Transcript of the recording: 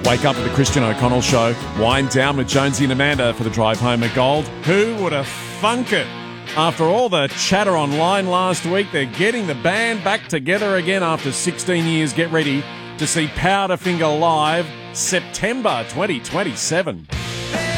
Wake up with the Christian O'Connell Show. Wind down with Jonesy and Amanda for the drive home at Gold. Who would have thunk it? After all the chatter online last week, they're getting the band back together again after 16 years. Get ready to see Powderfinger live September 2027.